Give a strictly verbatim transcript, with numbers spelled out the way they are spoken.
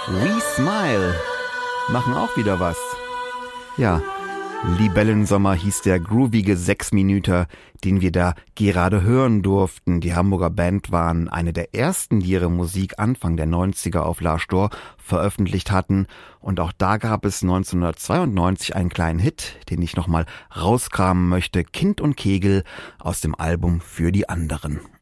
We Smile machen auch wieder was. Ja, Libellensommer hieß der groovige Sechsminüter, den wir da gerade hören durften. Die Hamburger Band waren eine der ersten, die ihre Musik Anfang der neunziger auf La Stor veröffentlicht hatten. Und auch da gab es neunzehnhundertzweiundneunzig einen kleinen Hit, den ich nochmal rauskramen möchte. Kind und Kegel aus dem Album Für die anderen.